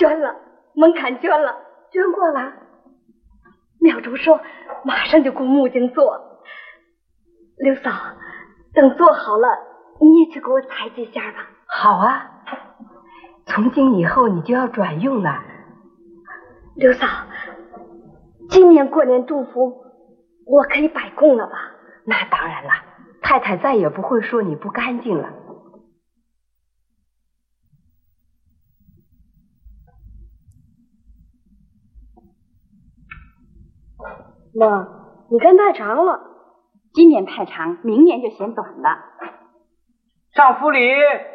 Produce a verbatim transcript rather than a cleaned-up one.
捐了，门槛捐了， 捐过了。 庙主说马上就雇木匠做。刘嫂，等做好了，你也去给我裁几下吧。 好啊，从今以后你就要转用了。 刘嫂，今年过年祝福我可以摆供了吧？ 那当然了，太太再也不会说你不干净了。 妈，你看太长了， 今年太长，明年就嫌短了。 上府里